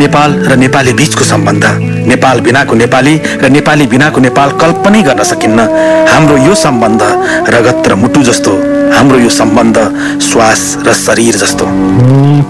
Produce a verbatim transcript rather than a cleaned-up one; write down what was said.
नेपाल र नेपाली बीचको सम्बन्ध, नेपाल बिनाको नेपाली र नेपाली बिनाको नेपाल कल्पनै गर्न सकिन्न। हाम्रो यो सम्बन्ध रगत र मुटु जस्तो, हाम्रो यो सम्बन्ध श्वास र शरीर जस्तो।